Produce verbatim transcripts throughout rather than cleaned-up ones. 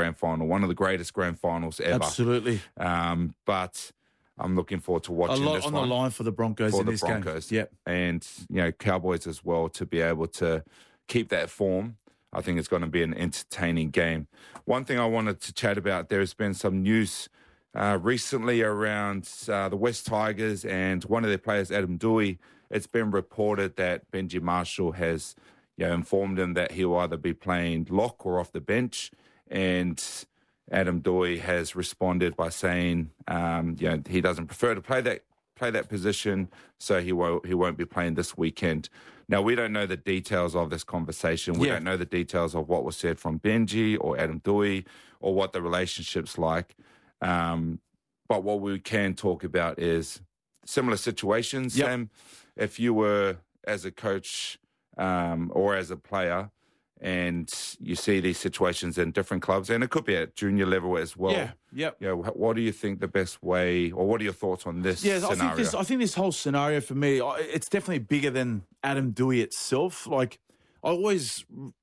grand final, one of the greatest grand finals ever. Absolutely. Um, but I'm looking forward to watching a lot this on one. the line for the Broncos for in the this Broncos. game. Yep. And, you know, Cowboys as well, to be able to keep that form. I think it's going to be an entertaining game. One thing I wanted to chat about, there's been some news uh, recently around uh, the West Tigers and one of their players, Adam Doueihi. It's been reported that Benji Marshall has, you know, informed him that he'll either be playing lock or off the bench. And Adam Doueihi has responded by saying, um, you know, he doesn't prefer to play that play that position, so he won't he won't be playing this weekend. Now, we don't know the details of this conversation. We Yeah. don't know the details of what was said from Benji or Adam Doueihi or what the relationship's like. Um, but what we can talk about is similar situations, Yep. Sam. If you were as a coach um, or as a player and you see these situations in different clubs, and it could be at junior level as well. Yeah, yep. You know, what do you think the best way, or what are your thoughts on this Yeah, scenario? I think this. I think this whole scenario for me, I- it's definitely bigger than Adam Doueihi itself. Like, I always r-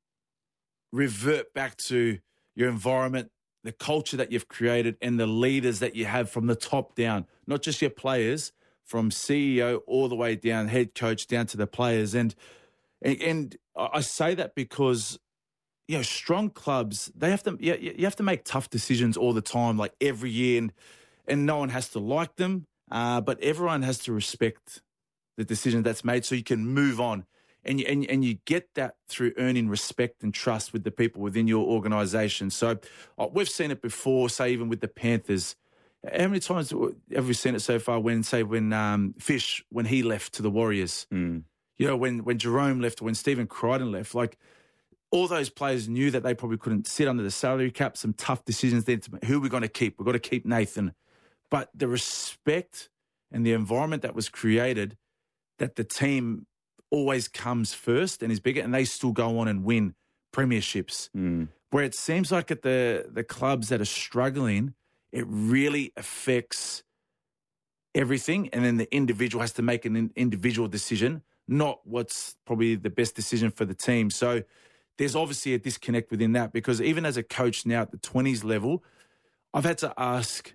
revert back to your environment, the culture that you've created, and the leaders that you have from the top down. Not just your players, from C E O all the way down, head coach down to the players. And and, and I say that because, you know, strong clubs, they have to you, you have to make tough decisions all the time, like every year, and and no one has to like them, uh, but everyone has to respect the decision that's made so you can move on. And you, and, and you get that through earning respect and trust with the people within your organisation. So uh, we've seen it before, say even with the Panthers. How many times have we seen it so far when, say, when um, Fish, when he left to the Warriors? Mm. You know, when, when Jerome left, when Stephen Crichton left, like, all those players knew that they probably couldn't sit under the salary cap, some tough decisions then to who are we going to keep? We've got to keep Nathan. But the respect and the environment that was created, that the team always comes first and is bigger, and they still go on and win premierships. Mm. Where it seems like at the, the clubs that are struggling, it really affects everything, and then the individual has to make an individual decision, not what's probably the best decision for the team. So there's obviously a disconnect within that, because even as a coach now at the twenties level, I've had to ask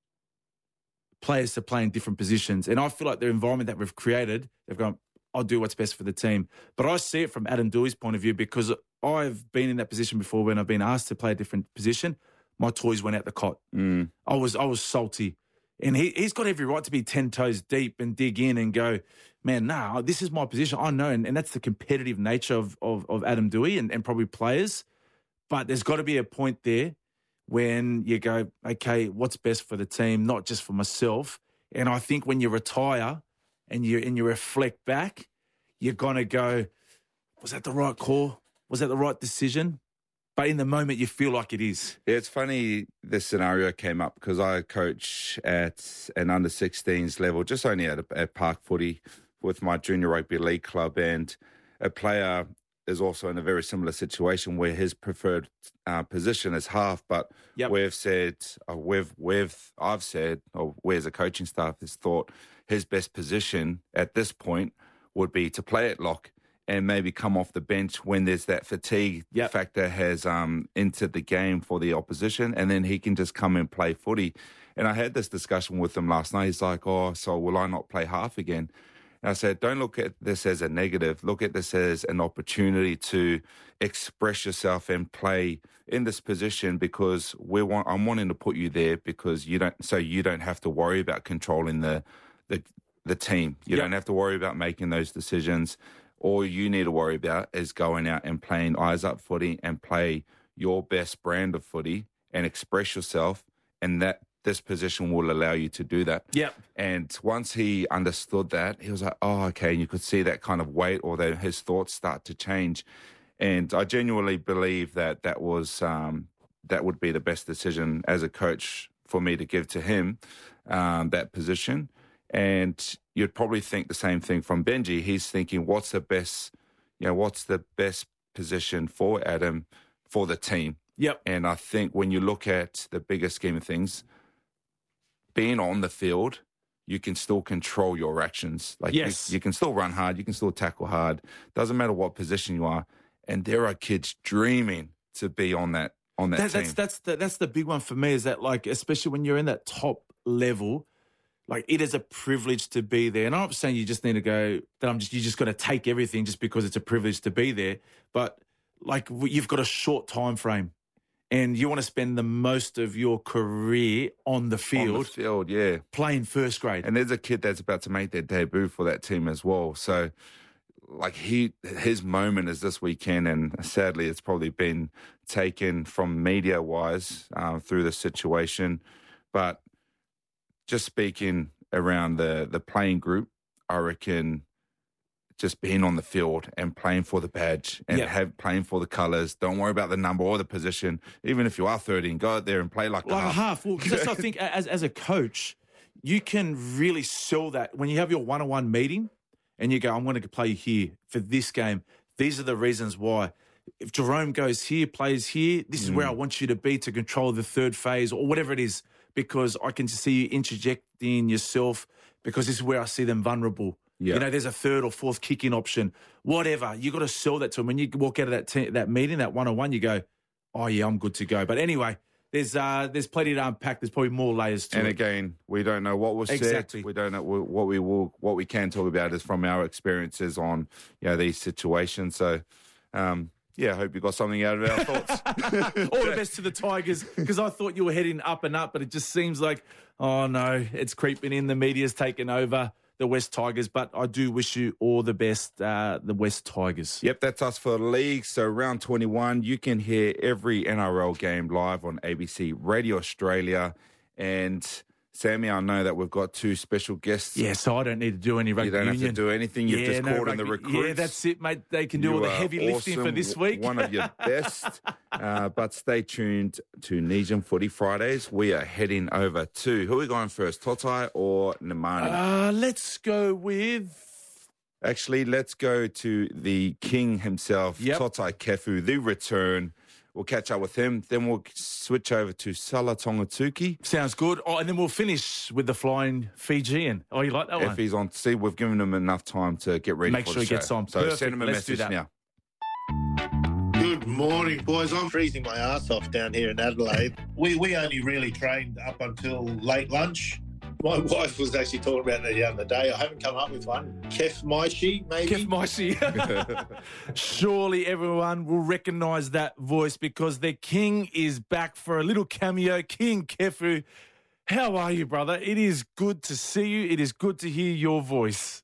players to play in different positions. And I feel like the environment that we've created, they've gone, I'll do what's best for the team. But I see it from Adam Doueihi's point of view, because I've been in that position before when I've been asked to play a different position. My toys went out the cot. Mm. I was I was salty. And he, he's got every right to be ten toes deep and dig in and go, man, nah, this is my position. I know. And, and that's the competitive nature of, of, of Adam Doueihi and, and probably players. But there's got to be a point there when you go, okay, what's best for the team, not just for myself. And I think when you retire and you and you reflect back, you're going to go, was that the right call? Was that the right decision? But in the moment, you feel like it is. Yeah, it's funny this scenario came up because I coach at an under sixteens level, just only at, at Park Footy with my junior rugby league club, and a player is also in a very similar situation where his preferred uh, position is half, but Yep. we've said, uh, we've, we've, I've said, or we as a coaching staff has thought his best position at this point would be to play at lock and maybe come off the bench when there's that fatigue Yep. factor has um, entered the game for the opposition, and then he can just come and play footy. And I had this discussion with him last night. He's like, oh, so will I not play half again? And I said, don't look at this as a negative. Look at this as an opportunity to express yourself and play in this position, because we want, I'm wanting to put you there because you don't, so you don't have to worry about controlling the the, the team. You Yep. don't have to worry about making those decisions. All you need to worry about is going out and playing eyes up footy and play your best brand of footy and express yourself, and that this position will allow you to do that. Yep. And once he understood that, he was like, oh, okay. And you could see that kind of weight, or that his thoughts start to change. And I genuinely believe that that was um, that would be the best decision as a coach for me to give to him, um, that position. And you'd probably think the same thing from Benji. He's thinking, what's the best, you know, what's the best position for Adam for the team? Yep. And I think when you look at the bigger scheme of things, being on the field, you can still control your actions. Like Yes. you, you can still run hard, you can still tackle hard. Doesn't matter what position you are. And there are kids dreaming to be on that on that, that team. That's that's the, that's the big one for me, is that, like, especially when you're in that top level, like, it is a privilege to be there. And I'm not saying you just need to go, that I'm just, you just got to take everything just because it's a privilege to be there. But, like, you've got a short time frame and you want to spend the most of your career on the field. On the field, yeah. Playing first grade. And there's a kid that's about to make their debut for that team as well. So, like, he his moment is this weekend, and sadly it's probably been taken from media-wise um, through the situation. But just speaking around the, the playing group, I reckon just being on the field and playing for the badge and yeah. have playing for the colours. Don't worry about the number or the position. Even if you are thirteen, go out there and play like, like a half. a half. Well, because that's, I think, as as a coach, you can really sell that when you have your one-on-one meeting and you go, I'm going to play here for this game. These are the reasons why. If Jerome goes here, plays here, this is mm. where I want you to be to control the third phase or whatever it is, because I can see you interjecting yourself, because this is where I see them vulnerable. Yeah. You know, there's a third or fourth kick-in option, whatever. You got to sell that to them. When you walk out of that te- that meeting, that one-on-one, you go, oh, yeah, I'm good to go. But anyway, there's uh, there's plenty to unpack. There's probably more layers to and it. And again, we don't know what was exactly. said. We don't know what we will. What we can talk about is from our experiences on, you know, these situations. So, um, yeah, I hope you got something out of our thoughts. All the best to the Tigers, because I thought you were heading up and up, but it just seems like, oh, no, it's creeping in. The media's taken over the West Tigers, but I do wish you all the best, uh, the West Tigers. Yep, that's us for the league. So round twenty-one, you can hear every N R L game live on A B C Radio Australia. And Sammy, I know that we've got two special guests. Yeah, so I don't need to do any rugby You don't union. have to do anything. You've yeah, just no called rugby. in the recruits. Yeah, that's it, mate. They can do you all the heavy awesome. lifting for this week. One of your best. uh, but stay tuned to Nijin Footy Fridays. We are heading over to, who are we going first, Totai or Nemani? Uh, let's go with... Actually, let's go to the king himself, yep. Totai Kefu, the return. We'll catch up with him. Then we'll switch over to Sala Tongatuki. Sounds good. Oh, and then we'll finish with the flying Fijian. Oh, you like that one? If he's on, see, we've given him enough time to get ready Make for sure the he show. gets on. So Perfect. send him a Let's message now. Good morning, boys. I'm freezing my ass off down here in Adelaide. We we only really trained up until late lunch. My wife was actually talking about that the other day. I haven't come up with one. Kef Maishi, maybe? Kef Maishi. Surely everyone will recognise that voice, because the king is back for a little cameo. King Kefu, how are you, brother? It is good to see you. It is good to hear your voice.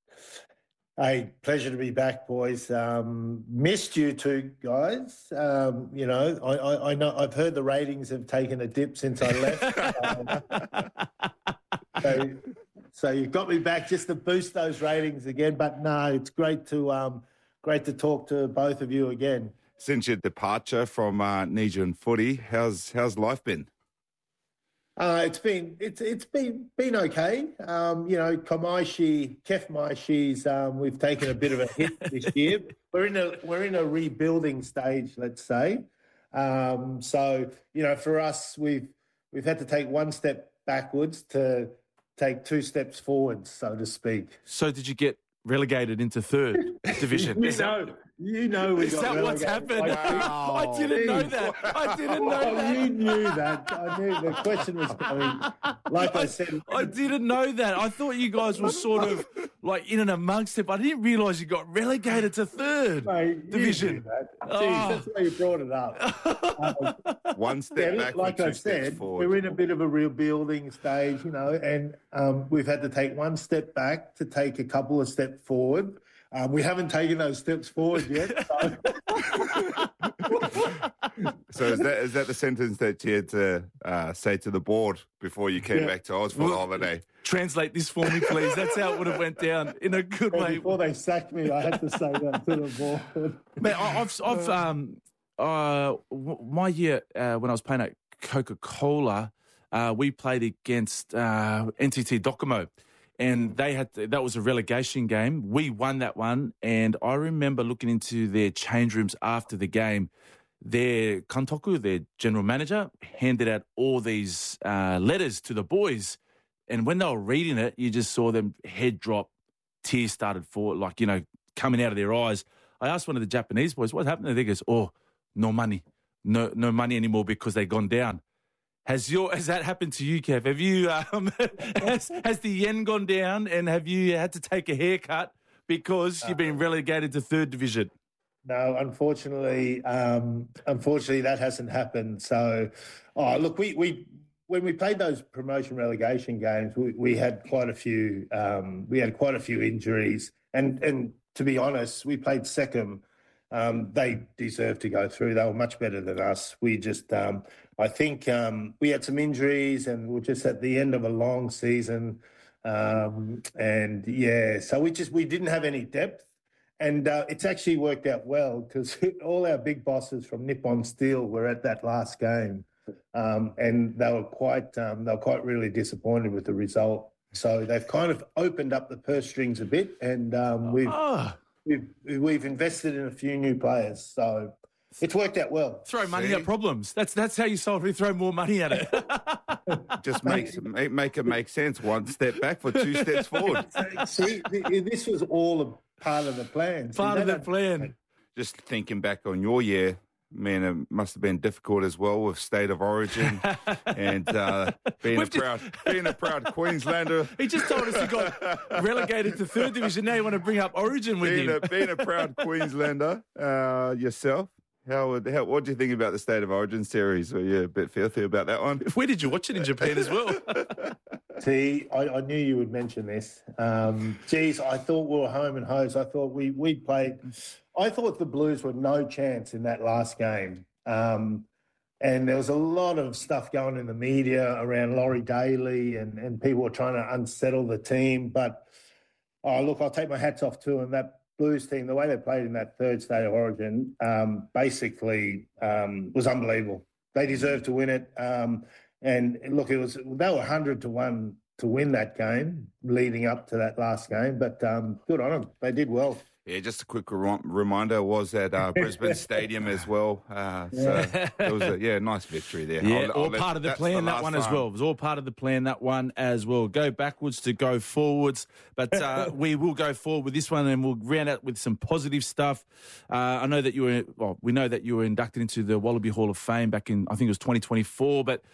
Hey, pleasure to be back, boys. Um, missed you two guys. Um, you know, I, I, I know I've heard the ratings have taken a dip since I left. um, so, so you've got me back just to boost those ratings again. But no, it's great to um, great to talk to both of you again. Since your departure from uh, Nijin Footy, how's how's life been? Uh, it's been it's it's been been okay. Um, you know, Kamaishi, Kef Maishi's, um, we've taken a bit of a hit this year. We're in a we're in a rebuilding stage, let's say. Um, so you know, for us, we've we've had to take one step backwards to take two steps forwards, so to speak. So, did you get relegated into third division? you Is know, that, you know, we is got that what's happened? Wow. I didn't know that. I didn't know oh, that. You knew that. I knew the question was coming. Like I, I said, I didn't know that. I thought you guys were sort of like in and amongst it, but I didn't realise you got relegated to third Mate, division. That. Oh. Jeez, that's why you brought it up. Um, One step yeah, back, like two I steps said, forward. we're in a bit of a rebuilding stage, you know, and um, we've had to take one step back to take a couple of steps forward. Um, we haven't taken those steps forward yet. So. So is that is that the sentence that you had to uh, say to the board before you came yeah. back to Oz for well, the holiday? Translate this for me, please. That's how it would have went down in a good yeah, way. Before they sacked me, I had to say that to the board. Man, I've, I've um, uh, my year uh, when I was playing at Coca-Cola, uh, we played against uh, N T T Docomo. And they had to, that was a relegation game. We won that one, and I remember looking into their change rooms after the game. Their Kantoku, their general manager, handed out all these uh, letters to the boys, and when they were reading it, you just saw them head drop, tears started for like you know coming out of their eyes. I asked one of the Japanese boys, "What happened?" They goes, "Oh, no money, no no money anymore because they've gone down. Has your has that happened to you, Kev? Have you um, has, has the yen gone down, and have you had to take a haircut because you've been relegated to third division? No, unfortunately, um, unfortunately that hasn't happened. So, oh, look, we we when we played those promotion relegation games, we, we had quite a few um, we had quite a few injuries, and and to be honest, we played Seckham. Um, they deserved to go through. They were much better than us. We just, um, I think, um, we had some injuries, and we're just at the end of a long season, um, and yeah, so we just we didn't have any depth. And uh, it's actually worked out well because all our big bosses from Nippon Steel were at that last game, um, and they were quite um, they were quite really disappointed with the result. So they've kind of opened up the purse strings a bit, and um, we've, oh. we've we've invested in a few new players. So it's worked out well. Throw money See? at problems. That's that's how you solve it. Throw more money at it. Just makes make, make it make sense. One step back for two steps forward. See, this was all a part of the plan. Part See, of the that- plan. Just thinking back on your year, man, it must have been difficult as well with State of Origin and uh, being a We've just- proud being a proud Queenslander. He just told us he got relegated to third division. Now you want to bring up Origin with Being him. a, being a proud Queenslander uh, yourself, how would how, what do you think about the State of Origin series? Were you a bit filthy about that one? Where did you watch it in Japan as well? See, I, I knew you would mention this. Um, geez, I thought we were home and hose. I thought we we played. I thought the Blues were no chance in that last game. Um, and there was a lot of stuff going in the media around Laurie Daly, and, and people were trying to unsettle the team. But, oh, look, I'll take my hats off to them. That Blues team, the way they played in that third State of Origin, um, basically um, was unbelievable. They deserved to win it. Um, and, look, it was they were one hundred to one to win that game leading up to that last game. But um, good on them. They did well. Yeah, just a quick re- reminder, was at uh, Brisbane Stadium as well. Uh, so it was a yeah, nice victory there. Yeah, I'll- I'll all let- part of the that's plan, that last one as time. well. It was all part of the plan, that one as well. Go backwards to go forwards. But uh, we will go forward with this one, and we'll round out with some positive stuff. Uh, I know that you were, well, we know that you were inducted into the Wallaby Hall of Fame back in, I think it was twenty twenty-four, but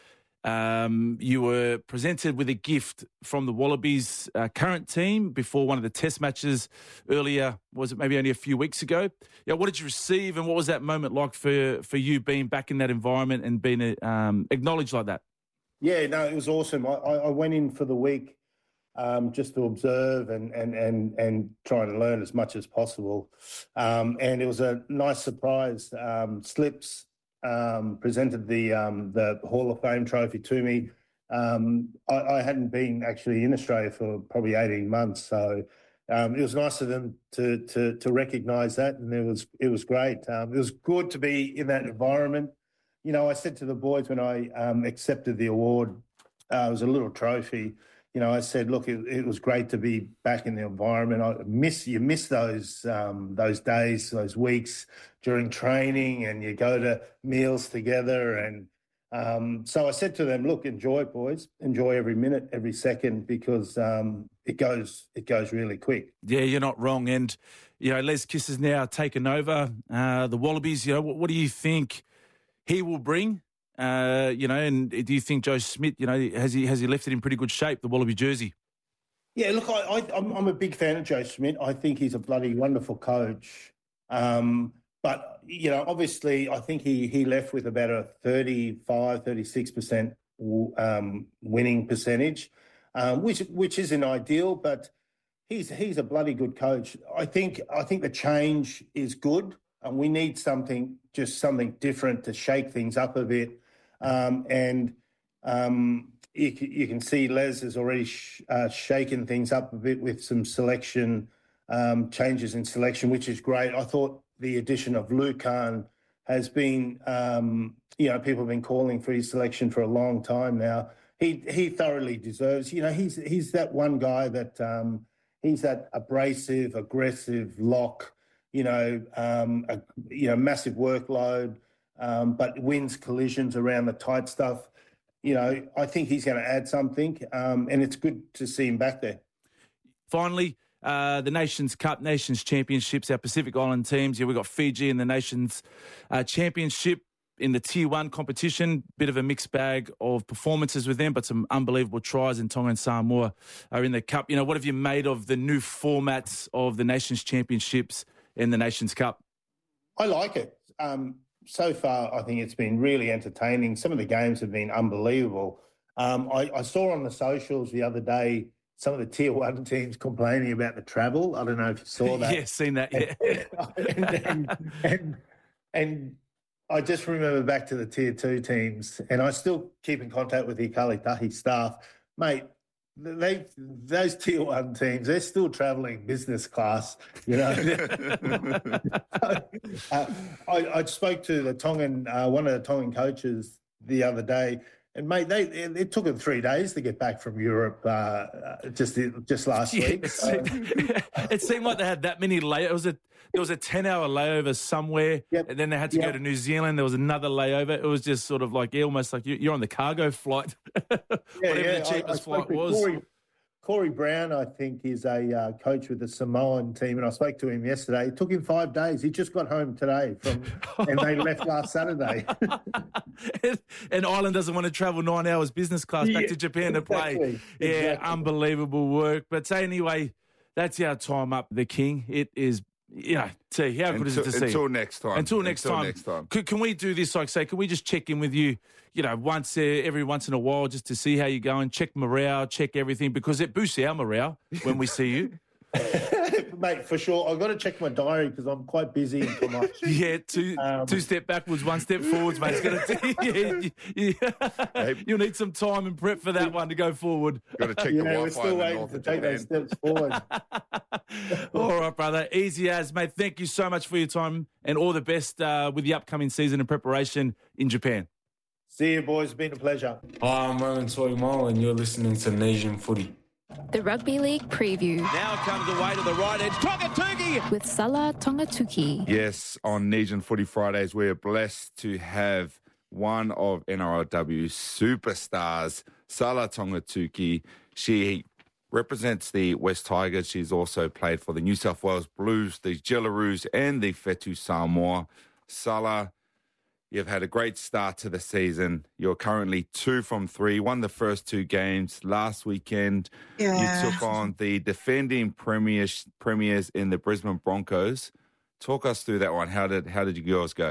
Um, you were presented with a gift from the Wallabies uh, current team before one of the test matches earlier, was it maybe only a few weeks ago? Yeah, what did you receive, and what was that moment like for, for you being back in that environment and being um, acknowledged like that? Yeah, no, it was awesome. I, I I went in for the week um, just to observe and, and, and, and try and learn as much as possible. Um, and it was a nice surprise. Um, Slips um, presented the um, the Hall of Fame trophy to me. Um, I, I hadn't been actually in Australia for probably eighteen months, so um, it was nice of them to to to recognise that, and it was it was great. Um, it was good to be in that environment. You know, I said to the boys when I um, accepted the award, uh, it was a little trophy. You know, I said, look, it, it was great to be back in the environment. I miss you miss those um, those days, those weeks during training, and you go to meals together. And um, so I said to them, look, enjoy it, boys. Enjoy every minute, every second, because um, it goes it goes really quick. Yeah, you're not wrong. And, you know, Les Kiss has now taken over uh, the Wallabies. You know, what, what do you think he will bring? Uh, you know, and do you think Joe Schmidt, you know, has he has he left it in pretty good shape, the Wallaby jersey? Yeah, look, I, I, I'm, I'm a big fan of Joe Schmidt. I think he's a bloody wonderful coach. Um, but, you know, obviously I think he he left with about a thirty-five, thirty-six percent um, winning percentage, um, which which isn't ideal, but he's he's a bloody good coach. I think I think the change is good, and we need something, just something different to shake things up a bit. Um, and um, you, you can see Les has already sh- uh, shaken things up a bit with some selection um, changes in selection, which is great. I thought the addition of Lucan has been, um, you know, people have been calling for his selection for a long time now. He he thoroughly deserves. You know, he's he's that one guy that um, he's that abrasive, aggressive lock. You know, um, a you know massive workload. Um, but wins collisions around the tight stuff. You know, I think he's going to add something, um, and it's good to see him back there. Finally, uh, the Nations Cup, Nations Championships, our Pacific Island teams. Yeah, we've got Fiji in the Nations uh, Championship. in the Tier one competition. Bit of a mixed bag of performances with them, but some unbelievable tries, and Tonga and Samoa are in the Cup. You know, what have you made of the new formats of the Nations Championships and the Nations Cup? I like it. Um, so far, I think it's been really entertaining. Some of the games have been unbelievable. Um, I, I saw on the socials the other day some of the Tier one teams complaining about the travel. I don't know if you saw that. Yeah, seen that, yeah. and, and, and, and I just remember back to the Tier two teams, and I still keep in contact with the Ikali Tahi staff. Mate, they those Tier one teams, they're still travelling business class, you know. uh, I, I spoke to the Tongan, uh, one of the Tongan coaches the other day, and mate, they it took them three days to get back from Europe uh, just just last Yeah, week. It, So, seemed, it seemed like they had that many layovers. It was a there was a ten hour layover somewhere, Yep. and then they had to Yep. go to New Zealand. There was another layover. It was just sort of like yeah, almost like you- you're on the cargo flight, yeah, whatever yeah, the cheapest I, I flight spoke to was. Corey, Corey Brown, I think, is a uh, coach with the Samoan team, and I spoke to him yesterday. It took him five days. He just got home today, from, and they left last Saturday. and, and Ireland doesn't want to travel nine hours business class back Yeah, to Japan to play. exactly, Yeah, exactly. unbelievable work. But so anyway, that's our time up, the King. It is, you know, see, how good is it to see? Until next time. Until next until time. Next time. Could, can we do this, like, say, can we just check in with you, you know, once, uh, every once in a while, just to see how you're going, check morale, check everything, because it boosts our morale when we see you. Mate, for sure. I've got to check my diary because I'm quite busy in Kamachi. Yeah, two Um, two step backwards, one step forwards, mate. It's gonna yeah, yeah. Hey. You'll need some time and prep for that one to go forward. Got to check Yeah, the we're Wi-Fi still in the waiting north to of take Japan. those steps forward. All right, brother. Easy as, mate. Thank you so much for your time and all the best uh, with the upcoming season and preparation in Japan. See you, boys. It's been a pleasure. Hi, I'm Rowan Toimol, and you're listening to Nasian Footy. The Rugby League preview Now comes away to the right edge. Tongatuki! with Salah Tongatuki. Yes, on Nesian Footy Fridays, we're blessed to have one of N R L W's superstars, Salah Tongatuki. She represents the West Tigers. She's also played for the New South Wales Blues, the Jillaroos, and the Whetu Samoa. Salah, you've had a great start to the season. You're currently two from three, won the first two games last weekend. Yeah. You took on the defending premiers, premiers in the Brisbane Broncos. Talk us through that one. How did how did your girls go?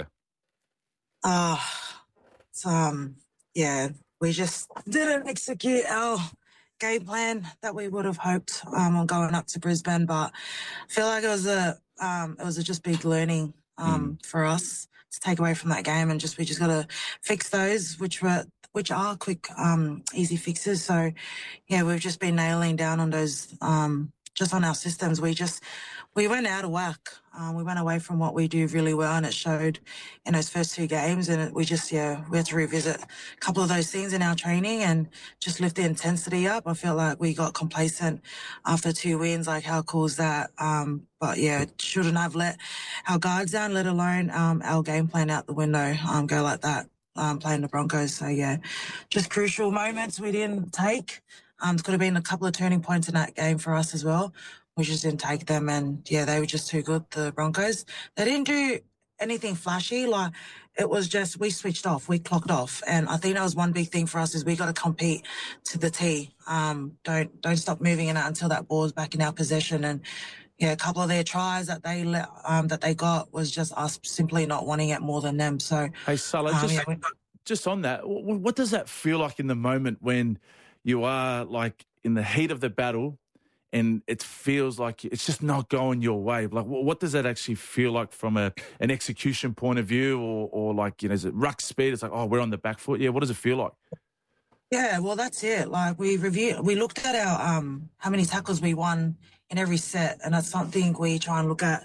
Uh, so, um, yeah, we just didn't execute our game plan that we would have hoped um, on going up to Brisbane, but I feel like it was a um, it was a just big learning um, for us to take away from that game, and just we just got to fix those, which were which are quick, um, easy fixes. So, yeah, we've just been nailing down on those, um, just on our systems. We just we went out of whack. Um, we went away from what we do really well, and it showed in those first two games. And it, we just, yeah, we had to revisit a couple of those things in our training and just lift the intensity up. I felt like we got complacent after two wins. Like, how cool is that? Um, but yeah, shouldn't have let our guards down, let alone um, our game plan out the window, um, go like that, um, playing the Broncos. So yeah, just crucial moments we didn't take. Um, it could have been a couple of turning points in that game for us as well. We just didn't take them, and yeah, they were just too good, the Broncos. They didn't do anything flashy. Like, it was just, we switched off, we clocked off. And I think that was one big thing for us, is we got to compete to the T. Um, don't don't stop moving in it until that ball's back in our possession. And yeah, a couple of their tries that they let, um, that they got was just us simply not wanting it more than them. So, Hey, Salah, um, just, yeah, we- just on that, what, what does that feel like in the moment when you are like in the heat of the battle and it feels like it's just not going your way? Like, what, what does that actually feel like from a an execution point of view, or, or like, you know, is it ruck speed? It's like, oh, we're on the back foot. Yeah, what does it feel like? Yeah, well, that's it. Like, we reviewed, we looked at our um how many tackles we won in every set, and that's something we try and look at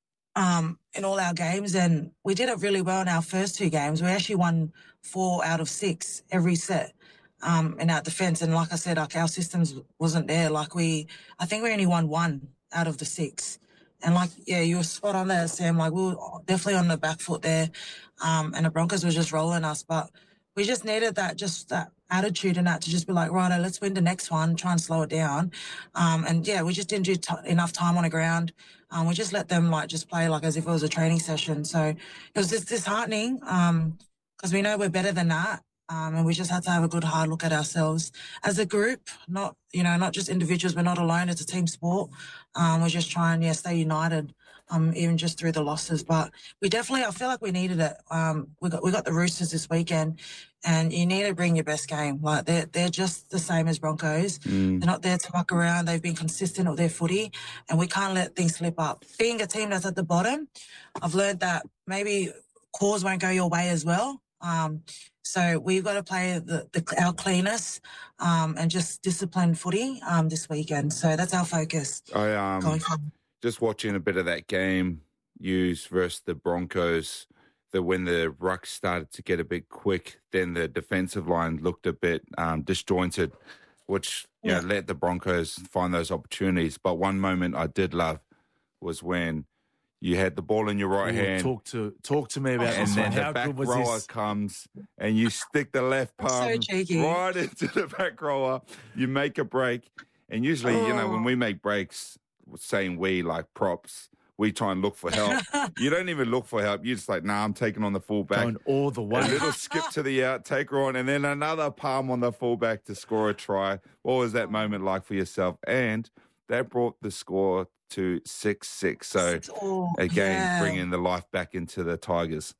um in all our games. And we did it really well in our first two games. We actually won four out of six every set um in our defense. And like I said, like, our systems wasn't there. Like, we, I think we only won one out of the six. And like, yeah, you were spot on there, Sam. Like, we were definitely on the back foot there, um, and the Broncos were just rolling us. But we just needed that, just that attitude and that to just be like, righto, let's win the next one, try and slow it down. Um, and yeah, we just didn't do t- enough time on the ground. Um, we just let them like just play like as if it was a training session. So it was just disheartening. Um, because we know we're better than that. Um, and we just had to have a good hard look at ourselves as a group, not, you know, not just individuals. We're not alone. It's a team sport. Um, we're just trying, yeah, stay united, um, even just through the losses. But we definitely, I feel like we needed it. Um, we got we got the Roosters this weekend, and you need to bring your best game. Like they're they're just the same as Broncos. Mm. They're not there to muck around. They've been consistent with their footy, and we can't let things slip up. Being a team that's at the bottom, I've learned that maybe calls won't go your way as well. Um, so we've got to play the, the our cleanest um, and just disciplined footy um, this weekend. So that's our focus. I um going forward. Just watching a bit of that game, Hughes versus the Broncos. That when the ruck started to get a bit quick, then the defensive line looked a bit um, disjointed, which you Yeah. know let the Broncos find those opportunities. But one moment I did love was when you had the ball in your right Ooh, hand. Talk to talk to me about And this then one. the How back good was rower this? comes and you stick the left That's so palm cheeky. right into the back rower. You make a break. And usually, you know, when Oh. we make breaks, saying we like props, we try and look for help. You don't even look for help. You're just like, nah, I'm taking on the fullback. Going all the A way. little skip to the out, take her on, and then another palm on the fullback to score a try. What was that moment like for yourself? And that brought the score to six six. So, Oh, again, yeah. bringing the life back into the Tigers.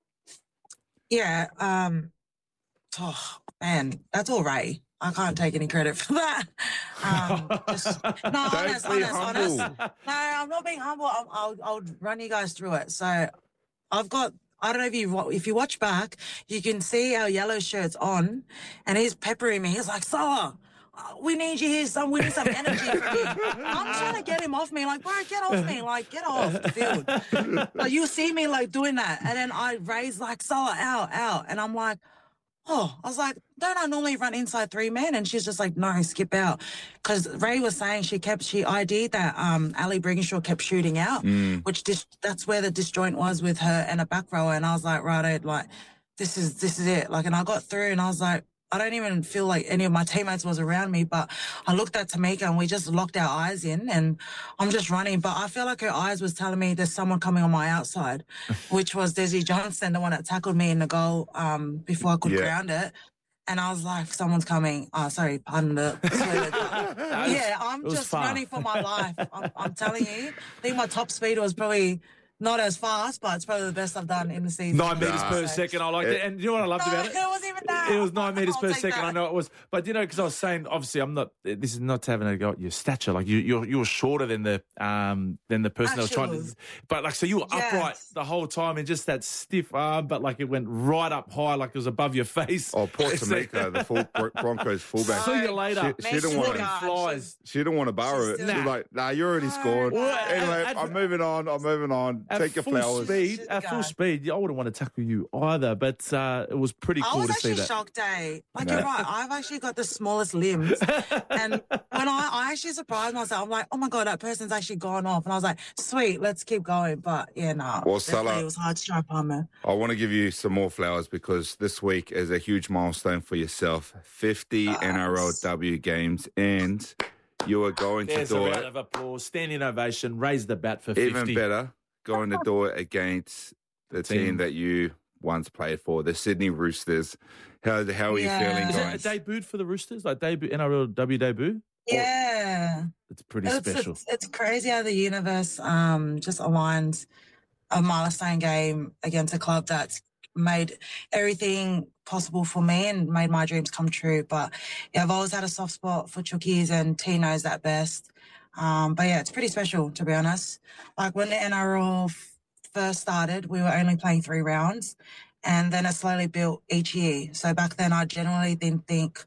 Yeah. Um, oh, man, that's all Ray. I can't take any credit for that. Um, just, no, honest, be honest, humble. honest. No, I'm not being humble. I'll, I'll, I'll run you guys through it. So I've got, I don't know if you wa- if you watch back, you can see our yellow shirts on, and he's peppering me. He's like, Salah, uh, we need you here. Some, we need some energy from you. I'm trying to get him off me. Like, bro, get off me. Like, get off the field. Like, you see me like doing that, and then I raise like Salah out, out, and I'm like, oh, I was like, don't I normally run inside three men? And she's just like, no, skip out. Because Ray was saying she kept, she I D'd that um, Ali Brigginshaw kept shooting out, Mm. which dis- that's where the disjoint was with her and a back rower. And I was like, right, like, this is, this is it. Like, and I got through and I was like, I don't even feel like any of my teammates was around me, but I looked at Tamika and we just locked our eyes in and I'm just running. But I feel like her eyes was telling me there's someone coming on my outside, which was Desi Johnson, the one that tackled me in the goal um, before I could Yeah. ground it. And I was like, someone's coming. Oh, sorry, pardon the swear. Yeah, I'm it was just far. running for my life. I'm, I'm telling you. I think my top speed was probably not as fast, but it's probably the best I've done in the season. Nine metres per So- second. I liked it. And you know what I loved No, about it it? wasn't even that. It was nine metres I'll per take second. that. I know it was, but you know, because I was saying, obviously, I'm not. This is not having a go at your stature. Like you, you're you're shorter than the um than the person that was trying to. Actuals. But like, so you were Yes. upright the whole time and just that stiff arm, but like it went right up high, like it was above your face. Oh, poor It's Tamika, the full Broncos fullback. See you later. She- she didn't want Swatting to- flies. She didn't want to borrow it. She's She's still- like, nah, you already No, scored. no. Anyway, At- I'm moving on. I'm moving on. At Take your full flowers. speed, She's at full gone. speed. I wouldn't want to tackle you either, but uh, it was pretty I cool was to see actually that. shocked, eh? Like, No. you're right. I've actually got the smallest limbs. And when I, I actually surprised myself, I'm like, oh my God, that person's actually gone off. And I was like, sweet, let's keep going. But yeah, no. Well, definitely Salah- it was hard to try palmer. I want to give you some more flowers because this week is a huge milestone for yourself. fifty N R L W games, and you are going to There's a do round it of applause, standing ovation, raise the bat for fifty. even better. Going to do it against the team, Team. that you once played for, the Sydney Roosters. How, how are you Yeah. feeling, Is it guys? a debut for the Roosters? Like debut N R L W debut? Yeah. It's pretty It's, special. it's, it's crazy how the universe um, just aligns a milestone game against a club that's made everything possible for me and made my dreams come true. But yeah, I've always had a soft spot for Chookies and T knows that best. Um, but yeah, it's pretty special, to be honest. Like when the N R L f- first started, we were only playing three rounds and then it slowly built each year. So back then I generally didn't think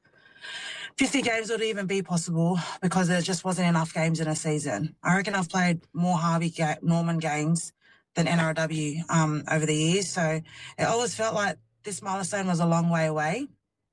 fifty games would even be possible because there just wasn't enough games in a season. I reckon I've played more Harvey ga- Norman games than N R L W um, over the years. So it always felt like this milestone was a long way away.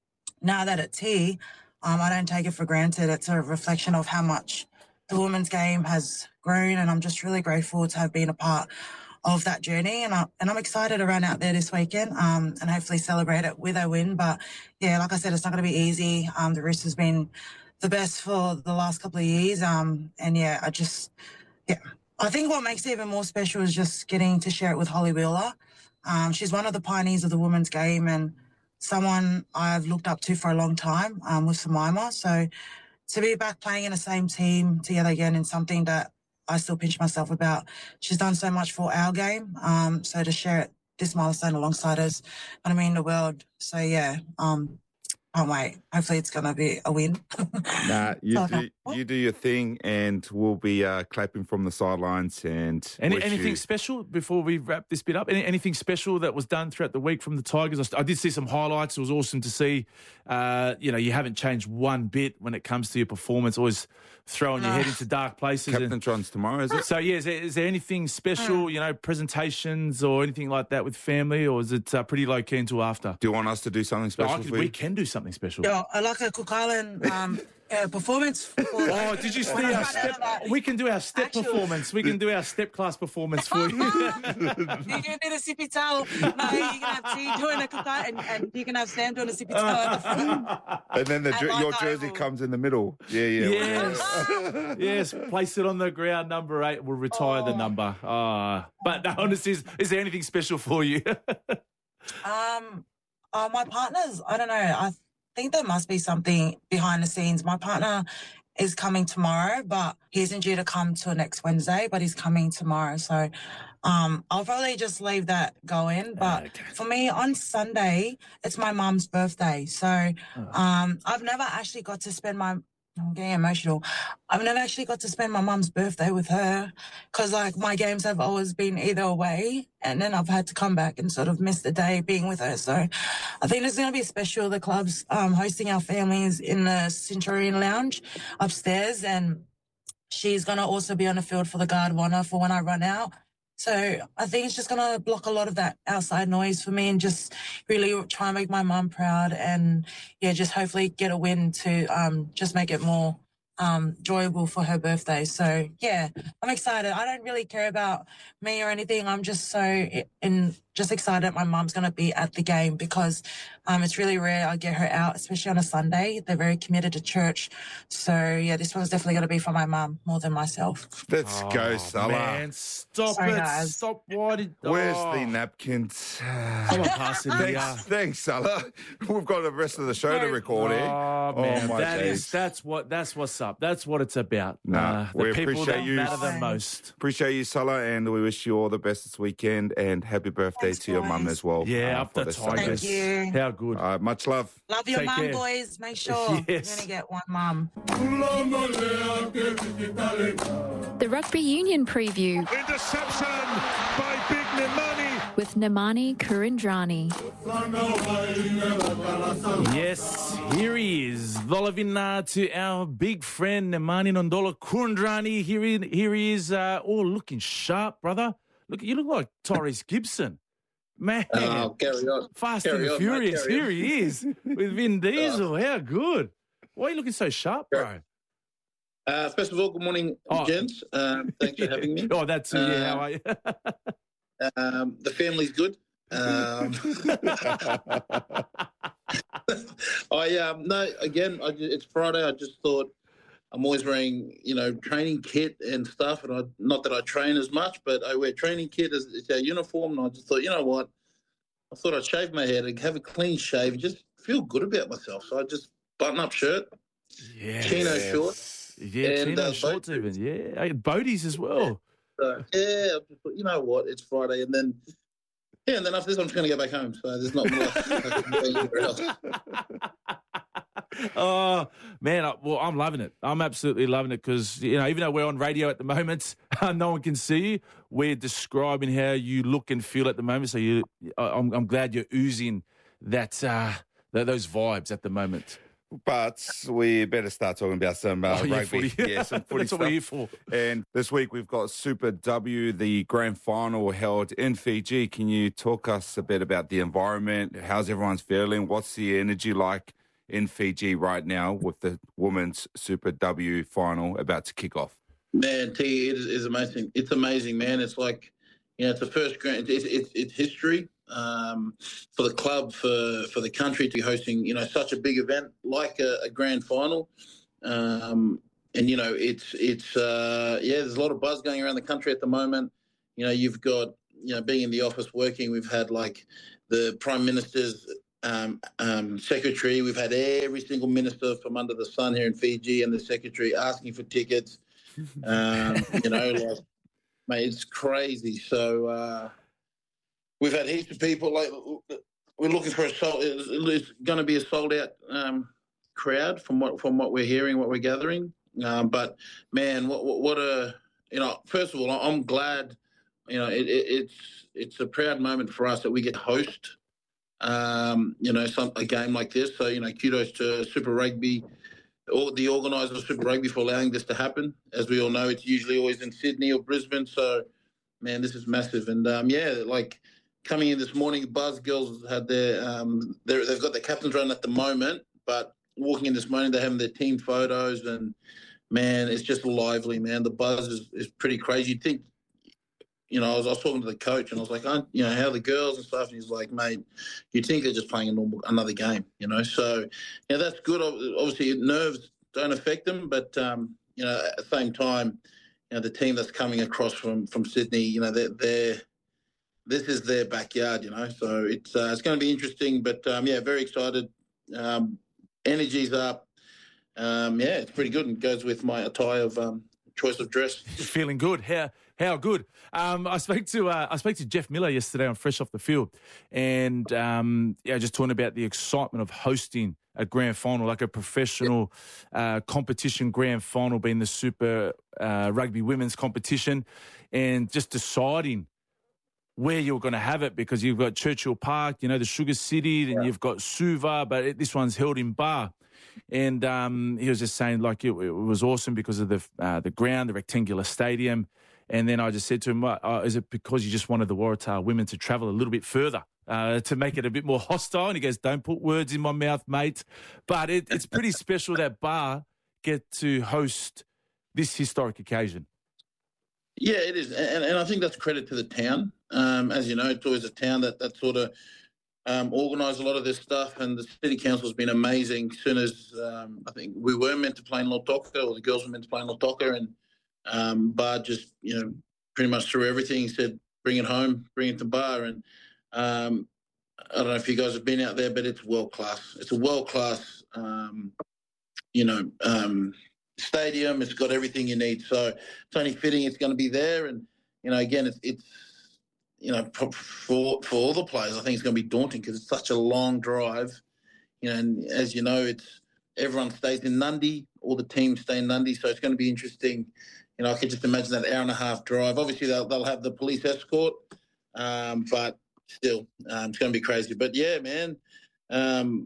Now that it's here, um, I don't take it for granted. It's a reflection of how much the women's game has grown, and I'm just really grateful to have been a part of that journey. And, I, and I'm excited to run out there this weekend um, and hopefully celebrate it with a win. But yeah, like I said, it's not going to be easy. Um, the Roosters been the best for the last couple of years. Um, and yeah, I just, yeah, I think what makes it even more special is just getting to share it with Holly Wheeler. Um, she's one of the pioneers of the women's game and someone I've looked up to for a long time um, with Jemima. So to be back playing in the same team together again is something that I still pinch myself about. She's done so much for our game. Um, so to share it, this milestone alongside us, going to mean the world. So yeah, um, can't wait. Hopefully it's going to be a win. Nah, you So, do okay. you do your thing, and we'll be uh, clapping from the sidelines. And Any, wish anything you- special before we wrap this bit up? Any, anything special that was done throughout the week from the Tigers? I, I did see some highlights. It was awesome to see. Uh, you know, you haven't changed one bit when it comes to your performance. Always throwing your head into dark places. Captain and, John's tomorrow, is it? so, yeah, is there, is there anything special, you know, presentations or anything like that with family, or is it uh, pretty low-key until after? Do you want us to do something I special could- for you? we can do something special. Yeah, I like a Cook Island um, uh, performance. For, Oh, did you see When I our run out step? of that- We can do our step Actual- performance. We can do our step class performance for you. You can do the sippy towel. No, you can have T doing a Cook Island and, and you can have Sam doing a sippy towel at the front. And then the I jer- like your that jersey oval. comes in the middle. Yeah, yeah. Yes, yes. Place it on the ground. Number eight. We'll retire the Oh. number. Ah, but no, honestly, is, is there anything special for you? Um, uh, my partners, I don't know. I think there must be something behind the scenes. My partner is coming tomorrow, but he isn't due to come till next Wednesday, but he's coming tomorrow. So um, I'll probably just leave that going. But Okay. for me, on Sunday, it's my mum's birthday. So um, I've never actually got to spend my I'm getting emotional. I've never actually got to spend my mum's birthday with her because, like, my games have always been either away and then I've had to come back and sort of miss the day being with her. So I think it's going to be special. The club's um, hosting our families in the Centurion Lounge upstairs, and she's going to also be on the field for the guard of honour for when I run out. So I think it's just going to block a lot of that outside noise for me and just really try and make my mum proud and, yeah, just hopefully get a win to um, just make it more um, enjoyable for her birthday. So, yeah, I'm excited. I don't really care about me or anything. I'm just so in, just excited that my mum's going to be at the game because um, it's really rare I get her out, especially on a Sunday. They're very committed to church. So, yeah, this one's definitely going to be for my mum more than myself. Let's go, Oh, Salah. man, stop Sorry, it. guys. Stop. Why did... Where's oh. the napkins? Come on, pass it here. Thanks, thanks, Salah. We've got the rest of the show to record here. Oh man, my that days. is that's what that's what's up. That's what it's about. Nah, Uh, the we people appreciate that you. matter the most. Appreciate you, Salah, and we wish you all the best this weekend. And happy birthday Thanks, to your mum guys. as well. Yeah, uh, up for the this Tigers. Sunday. Thank you. How good. Uh, much love. Love your Take mum, care. boys. Make sure Yes. you're going to get one mum. The Rugby Union Preview Interception by Big Nemani. with Nemani Kurandrani. Yes, here he is. Volavina to our big friend Nemani Nondola Kurandrani. Here he, here he is, uh, all looking sharp, brother. Look, you look like Tyrese Gibson. Man, Oh, carry on. Fast carry and on, Furious. mate, carry Here on. he is with Vin Diesel. How good. Why are you looking so sharp, bro? Uh, first of all, good morning, Oh. gents. Um, thanks for having me. Oh, that's uh, yeah. Um, How are you? Um, the family's good. Um, I um, no, again, I, ju- it's Friday. I just thought I'm always wearing, you know, training kit and stuff, and I not that I train as much, but I wear training kit as it's our uniform, and I just thought, you know what, I thought I'd shave my head and have a clean shave, and just feel good about myself. So I just button up shirt, Yeah. chino shorts. Yeah, And, Chino uh, shorts boat even. Yeah, Hey, Bodie's as well. So, yeah, I just thought, you know what, it's Friday, and then yeah, and then after this, I'm just going to go back home. So there's not much I can do anywhere else. Oh man, I, well, I'm loving it. I'm absolutely loving it because you know, even though we're on radio at the moment, no one can see you. We're describing how you look and feel at the moment. So you, I- I'm, I'm glad you're oozing that, uh, th- those vibes at the moment. But we better start talking about some uh, Oh, yeah, rugby. footy. Yeah, some footy That's what we're here stuff. for. And this week we've got Super W, the grand final held in Fiji. Can you talk us a bit about the environment? How's everyone's feeling? What's the energy like in Fiji right now with the women's Super W final about to kick off? Man, T, it is, is amazing. It's amazing, man. It's like, you know, it's the first grand. It's it's, it's history um, for the club, for for the country to be hosting, you know, such a big event like a, a grand final. Um, and you know, it's it's uh, yeah. There's a lot of buzz going around the country at the moment. You know, you've got you know, being in the office working, we've had like the Prime Minister's um, um, secretary. We've had every single minister from under the sun here in Fiji and the secretary asking for tickets. Um, you know, like, mate, it's crazy. So uh, we've had heaps of people. Like, we're looking for a sold. It's going to be a sold out um, crowd from what from what we're hearing, what we're gathering. Um, but man, what, what what a you know. First of all, I'm glad. You know, it, it, it's it's a proud moment for us that we get to host. Um, you know, some a game like this. So you know, kudos to Super Rugby, or the organisers of Super Rugby for allowing this to happen. As we all know, it's usually always in Sydney or Brisbane. So, man, this is massive. And um, yeah, like coming in this morning, Buzz girls had their um, they've got their captains run at the moment, but walking in this morning, they're having their team photos, and man, it's just lively, man. The buzz is, is pretty crazy. You'd think, you know, I was, I was talking to the coach, and I was like, oh, you know, how are the girls and stuff? And he's like, mate, you'd think they're just playing a normal another game, you know. So, yeah, that's good. Obviously, nerves don't affect them, but um, you know, at the same time, you know, the team that's coming across from from Sydney, you know, they're, they're this is their backyard, you know. So it's uh, it's going to be interesting, but um, yeah, very excited. Um, energy's up. Um, yeah, it's pretty good, and goes with my attire of um, choice of dress. Feeling good. How how good? Um, I spoke to uh, I spoke to Jeff Miller yesterday on Fresh Off the Field, and um, yeah, just talking about the excitement of hosting a grand final, like a professional uh, competition grand final, being the Super uh, Rugby Women's competition, and just deciding where you're going to have it, because you've got Churchill Park, you know, the Sugar City, then yeah. you've got Suva, but it, this one's held in Bar. And um, he was just saying, like, it, it was awesome because of the uh, the ground, the rectangular stadium. And then I just said to him, uh, is it because you just wanted the Waratah women to travel a little bit further uh, to make it a bit more hostile? And he goes, don't put words in my mouth, mate. But it, it's pretty special that Bar get to host this historic occasion. Yeah, it is. And, and I think that's credit to the town. Um, as you know, it's always a town that, that sort of um, organised a lot of this stuff, and the City Council has been amazing. As soon as um, I think we were meant to play in Lautoka, or the girls were meant to play in Lautoka, and um, Bar just, you know, pretty much threw everything. He said, bring it home, bring it to Bar. And um, I don't know if you guys have been out there, but it's world-class. It's a world-class, um, you know, um, stadium. It's got everything you need. So it's only fitting it's going to be there. And, you know, again, it's, it's you know, for, for all the players, I think it's going to be daunting because it's such a long drive. You know, and as you know, it's everyone stays in Nundy. All the teams stay in Nundy. So it's going to be interesting. You know, I could just imagine that hour and a half drive. Obviously, they'll, they'll have the police escort, um, but still, um, it's going to be crazy. But, yeah, man, um,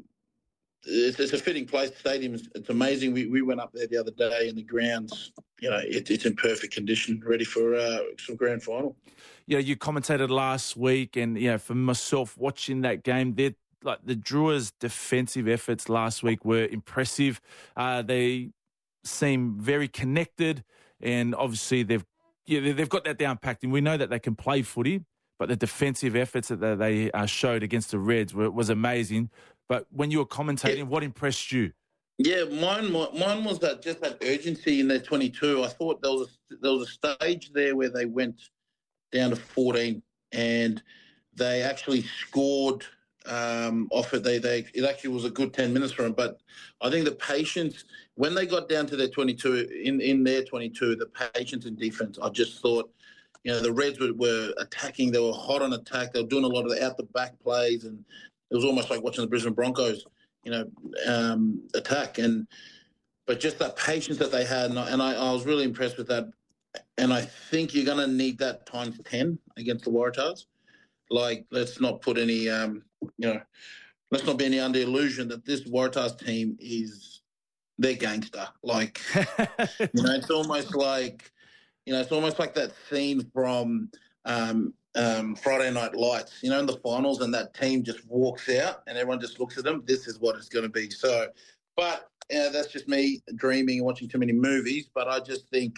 it's, it's a fitting place. The stadium is it's amazing. We we went up there the other day, and the grounds, you know, it, it's in perfect condition, ready for uh, some grand final. Yeah, you commentated last week, and yeah, for myself watching that game, they're like the Drewers' defensive efforts last week were impressive. Uh, they seem very connected, and obviously they've yeah they've got that down packed. And we know that they can play footy, but the defensive efforts that they, they uh, showed against the Reds were, was amazing. But when you were commentating, yeah. what impressed you? Yeah, mine mine was that just that urgency in their twenty-two. I thought there was a, there was a stage there where they went down to fourteen, and they actually scored um, off it. They they it actually was a good ten minutes for them. But I think the patience when they got down to their twenty-two in in their twenty-two, the patience in defense. I just thought, you know, the Reds were, were attacking. They were hot on attack. They were doing a lot of the out the back plays, and it was almost like watching the Brisbane Broncos, you know, um, attack. And but just that patience that they had, and I, and I, I was really impressed with that. And I think you're going to need that times ten against the Waratahs. Like, let's not put any, um, you know, let's not be any under illusion that this Waratahs team is, they're gangster. Like, you know, it's almost like, you know, it's almost like that scene from um, um, Friday Night Lights, you know, in the finals, and that team just walks out and everyone just looks at them. This is what it's going to be. So, but yeah, that's just me dreaming and watching too many movies. But I just think,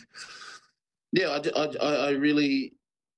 yeah, I, I, I really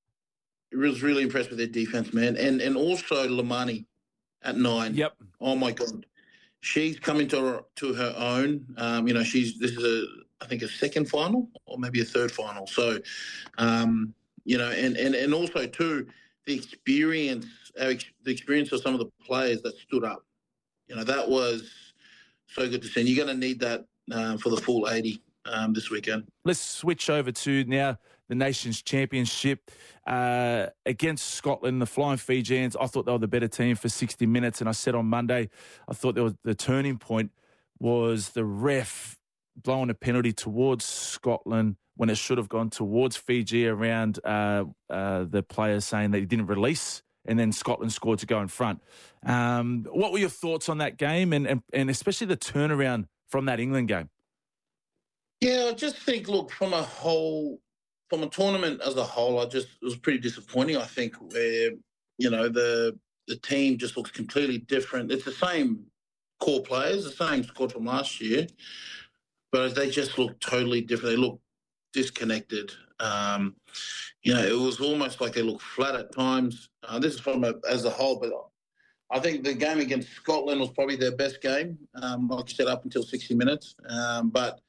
was really impressed with their defense, man. And and also Lamani at nine. Yep. Oh, my God. She's coming to her, to her own. Um, you know, she's this is, a I think, a second final or maybe a third final. So, um, you know, and, and, and also, too, the experience, our, ex- the experience of some of the players that stood up. You know, that was so good to see. And you're going to need that uh, for the full eighty um, this weekend. Let's switch over to now the Nations Championship uh, against Scotland, the Flying Fijians. I thought they were the better team for sixty minutes, and I said on Monday, I thought there was the turning point was the ref blowing a penalty towards Scotland when it should have gone towards Fiji around uh, uh, the players saying that he didn't release, and then Scotland scored to go in front. Um, what were your thoughts on that game, and, and, and especially the turnaround from that England game? Yeah, I just think, look, from a whole, from a tournament as a whole, I just, it was pretty disappointing, I think, where, you know, the the team just looks completely different. It's the same core players, the same squad from last year, but they just look totally different. They look disconnected. Um, you know, it was almost like they look flat at times. Uh, this is from a, as a whole, but I think the game against Scotland was probably their best game, um, like you said, up until sixty minutes. Um, but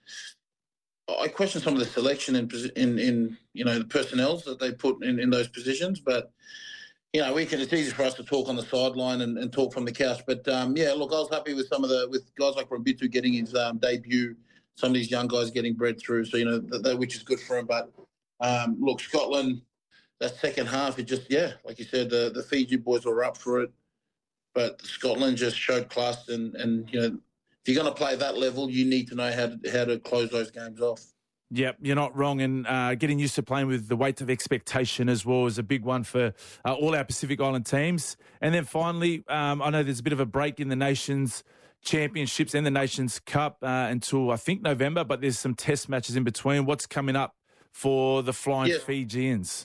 I question some of the selection in, in, in you know, the personnel that they put in, in those positions. But, you know, we can, it's easy for us to talk on the sideline and, and talk from the couch. But, um, yeah, look, I was happy with some of the, with guys like Robitu getting his um, debut, some of these young guys getting bred through, so, you know, that, that, which is good for him. But, um, look, Scotland, that second half, it just, yeah, like you said, the, the Fiji boys were up for it. But Scotland just showed class, and, and you know, if you're going to play that level, you need to know how to, how to close those games off. Yep, you're not wrong. And uh, getting used to playing with the weight of expectation as well is a big one for uh, all our Pacific Island teams. And then finally, um, I know there's a bit of a break in the Nations Championships and the Nations Cup uh, until, I think, November, but there's some test matches in between. What's coming up for the Flying yeah. Fijians?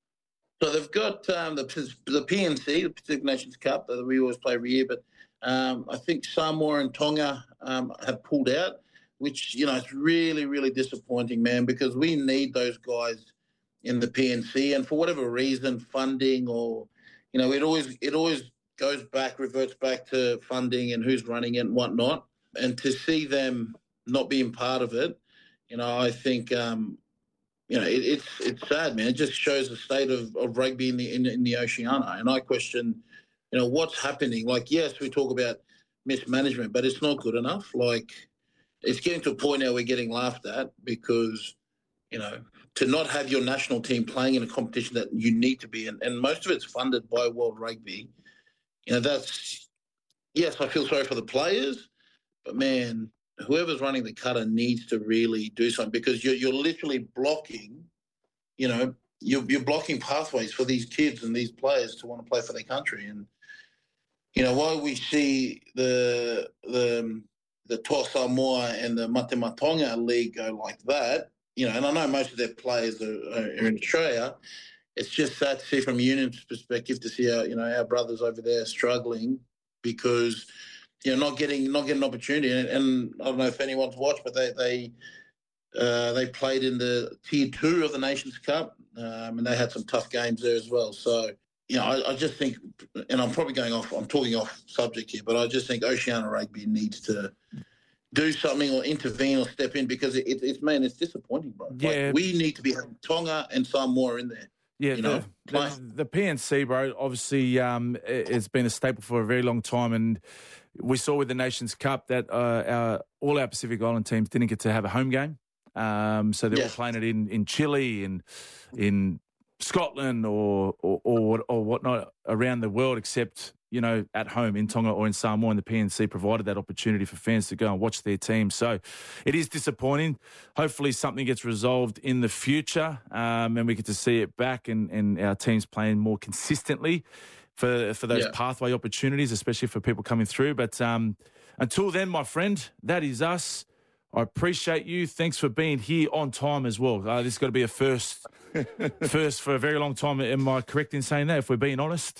So they've got um, the, the P N C, the Pacific Nations Cup, that we always play every year, but um, I think Samoa and Tonga um, have pulled out, which, you know, it's really, really disappointing, man, because we need those guys in the P N C. And for whatever reason, funding or, you know, it always it always goes back, reverts back to funding and who's running it and whatnot. And to see them not being part of it, you know, I think, um, you know, it, it's it's sad, man. It just shows the state of, of rugby in the in, in the Oceania. And I question, you know, what's happening? Like, yes, we talk about mismanagement, but it's not good enough. Like, it's getting to a point now we're getting laughed at because, you know, to not have your national team playing in a competition that you need to be in, and most of it's funded by World Rugby, you know, that's, yes, I feel sorry for the players, but, man, whoever's running the cutter needs to really do something because you're, you're literally blocking, you know, you're, you're blocking pathways for these kids and these players to want to play for their country. And, you know, while we see the the the Toa Samoa and the Matematonga League go like that, you know, and I know most of their players are, are in Australia, it's just sad to see from a union's perspective to see our, you know, our brothers over there struggling because, you know, not getting not getting an opportunity. And, and I don't know if anyone's watched, but they they uh, they played in the tier two of the Nations Cup, um, and they had some tough games there as well. So, you know, I, I just think, and I'm probably going off, I'm talking off subject here, but I just think Oceania Rugby needs to do something or intervene or step in because it, it, it's, man, it's disappointing, bro. Yeah. Like, we need to be having Tonga and Samoa in there. Yeah, you know, the, the, the P N C, bro, obviously um, it's been a staple for a very long time, and we saw with the Nations Cup that uh, our, all our Pacific Island teams didn't get to have a home game. Um, so they're yes. all playing it in, in Chile and in Scotland or, or or or whatnot around the world, except, you know, at home in Tonga or in Samoa, and the P N C provided that opportunity for fans to go and watch their team. So it is disappointing. Hopefully something gets resolved in the future um, and we get to see it back and, and our teams playing more consistently for for those yeah. pathway opportunities, especially for people coming through. But um, until then, my friend, that is us. I appreciate you. Thanks for being here on time as well. Uh, this has got to be a first first for a very long time. Am I correct in saying that, if we're being honest?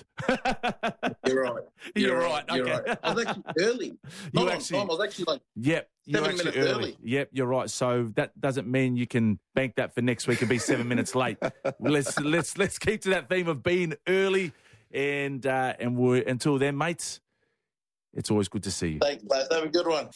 You're right. You're, You're right. right. You're okay. right. I was actually early. Not you on actually, time. I was actually like yep, seven minutes early. early. Yep, you're right. So that doesn't mean you can bank that for next week and be seven minutes late. Let's let's let's keep to that theme of being early. And uh, and we're, until then, mates, it's always good to see you. Thanks, mate. Have a good one.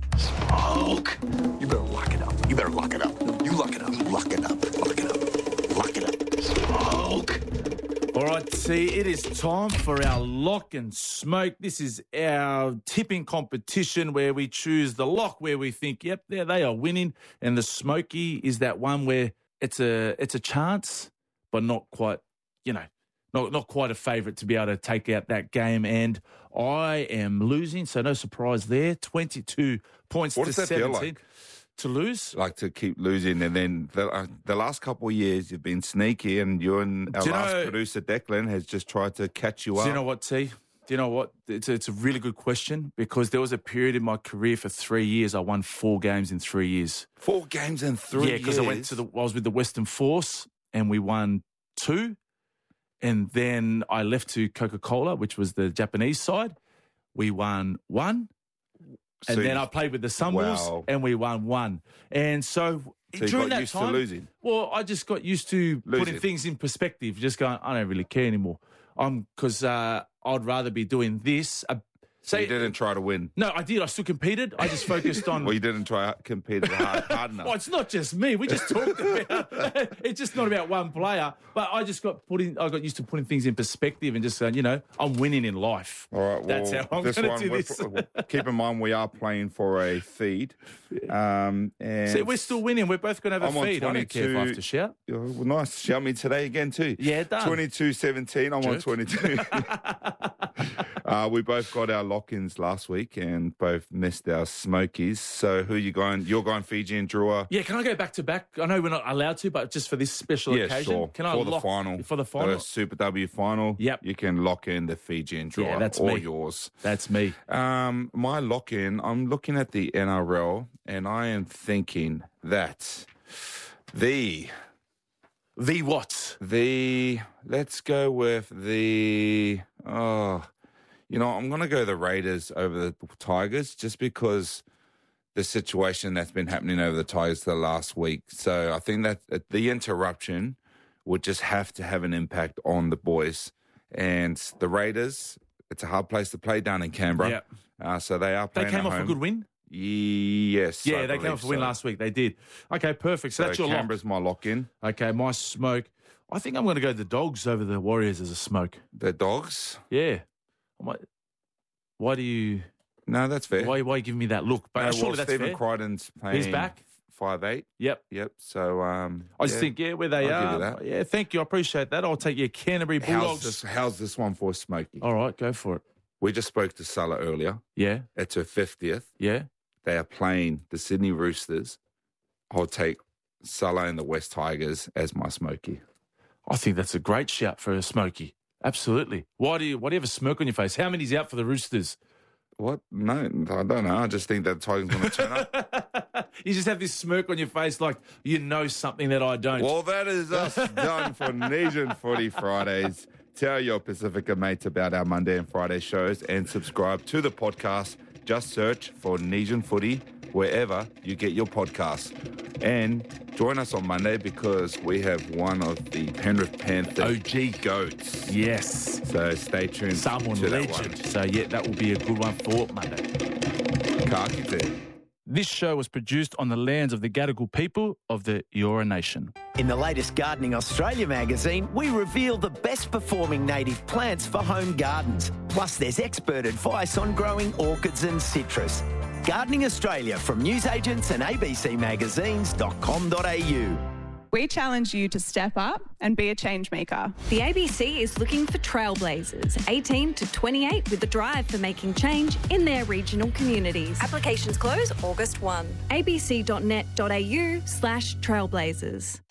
Smoke. You better lock it up. You better lock it up. You lock it up. Lock it up. Lock it up. Lock it up. Smoke. All right, T, it is time for our lock and smoke. This is our tipping competition where we choose the lock where we think, yep, there they are winning, and the smoky is that one where it's a it's a chance, but not quite, you know, not not quite a favourite to be able to take out that game. And I am losing, so no surprise there. Twenty-two points What to does that seventeen. feel like? To lose? Like to keep losing, and then the, uh, the last couple of years you've been sneaky, and you and our Do you last know- producer Declan has just tried to catch you up. Do you know what, T? Do you know what? It's a, it's a really good question because there was a period in my career for three years I won four games in three years. Four games in three Yeah, because I went years? to the I was with the Western Force and we won two, and then I left to Coca-Cola, which was the Japanese side. We won one. And So then you- I played with the Sunwolves, Wow. and we won one. And so, So you during got that used to time, losing? Well, I just got used to putting Losing. things in perspective. Just going, I don't really care anymore. Um, because uh, I'd rather be doing this. Uh, So say, you didn't try to win. No, I did. I still competed. I just focused on. Well, you didn't try to compete hard, hard enough. Well, it's not just me. We just talked about. It's just not about one player. But I just got putting. I got used to putting things in perspective and just saying, you know, I'm winning in life. All right, well, That's how I'm this going one, to do we're- this. well, keep in mind we are playing for a feed. Um, and See, we're still winning. We're both going to have I'm a on feed. I don't care if I have to shout. Yeah, well, nice. Shout me today again too. Yeah, done. twenty-two seventeen. I'm on Jerk. twenty-two. uh, we both got our lock-ins last week and both missed our smokies. So who you going? You're going Fiji and Drua. Yeah, can I go back to back? I know we're not allowed to, but just for this special Yeah, occasion, sure. can I for the lock final, for the final? the Super W final? Yep. You can lock in the Fiji and Drua. Yeah, that's all me. yours. That's me. Um, my lock in, I'm looking at the N R L and I am thinking that the, The what? the, let's go with the, oh, you know, I'm going to go the Raiders over the Tigers just because the situation that's been happening over the Tigers the last week. So I think that uh, the interruption would just have to have an impact on the boys. And the Raiders, it's a hard place to play down in Canberra. Yeah. Uh, so they are They playing came at off home. a good win. Yes. Yeah, I they came believe off a win so. last week. They did. Okay, perfect. So, So that's your lock. Canberra's my lock in. Okay, my smoke. I think I'm going to go the Dogs over the Warriors as a smoke. The Dogs. Yeah. I might- Why do you? No, that's fair. Why? Why are you giving me that look? But No, surely well, that's Stephen fair. Crichton's playing. He's back. Five eight. Yep. Yep. So um, I just yeah. think, yeah, where they I'll are. give you that. Yeah, thank you. I appreciate that. I'll take your Canterbury How's Bulldogs. this, how's this one for Smokey? All right, go for it. We just spoke to Salah earlier. Yeah, It's her fiftieth. yeah. They are playing the Sydney Roosters. I'll take Salah and the West Tigers as my Smokey. I think that's a great shout for a Smoky. Absolutely. Why do you? Why do you have a smirk on your face? How many's out for the Roosters? What? No, I don't know. I just think that the Tigers going to turn up. You just have this smirk on your face, like you know something that I don't. Well, that is us done for Nation Footy Fridays. Tell your Pacifica mates about our Monday and Friday shows and subscribe to the podcast. Just search for Nation Footy wherever you get your podcasts. And join us on Monday because we have one of the Penrith Panthers O G goats. Yes. So stay tuned Someone to that legend. one. So yeah, that will be a good one for Monday. Ka kite. This show was produced on the lands of the Gadigal people of the Eora Nation. In the latest Gardening Australia magazine, we reveal the best performing native plants for home gardens. Plus, there's expert advice on growing orchids and citrus. Gardening Australia from newsagents and a b c magazines dot com dot a u. We challenge you to step up and be a change maker. The A B C is looking for trailblazers, eighteen to twenty-eight, with the drive for making change in their regional communities. Applications close August first. a b c dot net dot a u slash trailblazers.